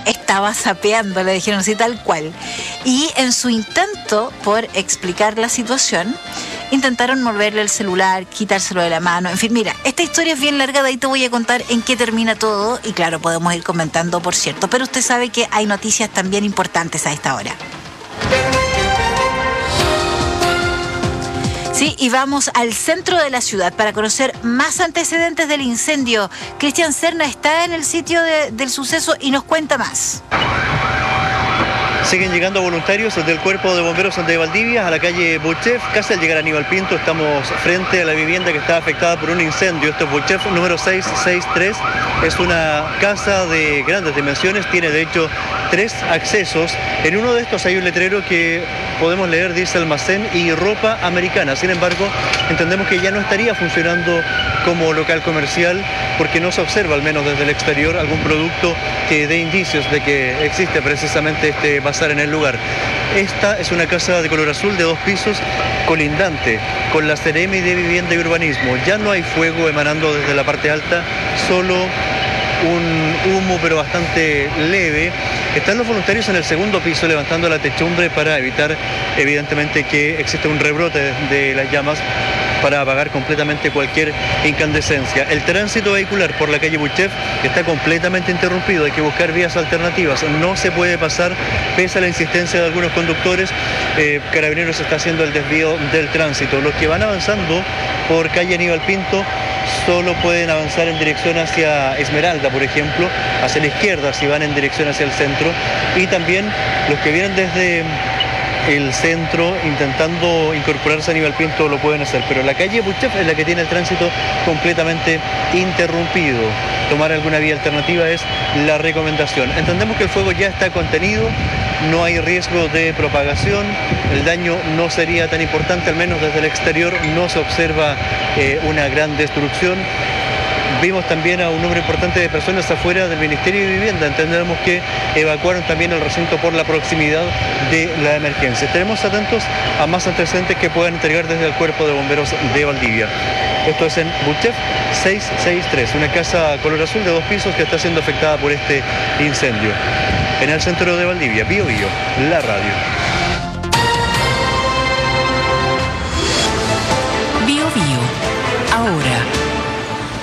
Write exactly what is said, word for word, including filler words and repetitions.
estaba sapeando, le dijeron así tal cual. Y en su intento por explicar la situación, intentaron moverle el celular, quitárselo de la mano. En fin, mira, esta historia es bien larga, de ahí te voy a contar en qué termina todo. Y claro, podemos ir comentando, por cierto. Pero usted sabe que hay noticias también importantes a esta hora. Sí, y vamos al centro de la ciudad para conocer más antecedentes del incendio. Cristian Serna está en el sitio de, del suceso y nos cuenta más. Siguen llegando voluntarios del Cuerpo de Bomberos de Valdivia a la calle Bulchef. Casi al llegar a Aníbal Pinto estamos frente a la vivienda que está afectada por un incendio. Esto es Bulchef número seis seis tres. Es una casa de grandes dimensiones, tiene de hecho tres accesos. En uno de estos hay un letrero que podemos leer, dice almacén y ropa americana. Sin embargo, entendemos que ya no estaría funcionando como local comercial porque no se observa, al menos desde el exterior, algún producto que dé indicios de que existe precisamente este bazar en el lugar. Esta es una casa de color azul de dos pisos colindante con la Seremi de Vivienda y Urbanismo. Ya no hay fuego emanando desde la parte alta, solo un humo pero bastante leve. Están los voluntarios en el segundo piso levantando la techumbre para evitar evidentemente que exista un rebrote de las llamas, para apagar completamente cualquier incandescencia. El tránsito vehicular por la calle Bulchef está completamente interrumpido, hay que buscar vías alternativas, no se puede pasar pese a la insistencia de algunos conductores. eh, Carabineros está haciendo el desvío del tránsito. Los que van avanzando por calle Aníbal Pinto solo pueden avanzar en dirección hacia Esmeralda, por ejemplo, hacia la izquierda si van en dirección hacia el centro, y también los que vienen desde el centro intentando incorporarse a Aníbal Pinto lo pueden hacer, pero la calle Bulchef es la que tiene el tránsito completamente interrumpido. Tomar alguna vía alternativa es la recomendación. Entendemos que el fuego ya está contenido, no hay riesgo de propagación, el daño no sería tan importante, al menos desde el exterior no se observa eh, una gran destrucción. Vimos también a un número importante de personas afuera del Ministerio de Vivienda. Entendemos que evacuaron también el recinto por la proximidad de la emergencia. Estaremos atentos a más antecedentes que puedan entregar desde el Cuerpo de Bomberos de Valdivia. Esto es en Bulchef seis seis tres, una casa color azul de dos pisos que está siendo afectada por este incendio. En el centro de Valdivia, Bío Bío, la radio. Bío Bío, ahora